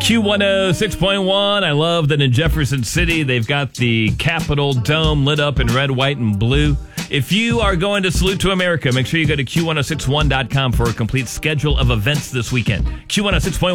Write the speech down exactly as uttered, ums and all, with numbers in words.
Q one oh six point one. I love that in Jefferson City, they've got the Capitol Dome lit up in red, white, and blue. If you are going to Salute to America, make sure you go to Q ten sixty-one dot com for a complete schedule of events this weekend. Q ten sixty-one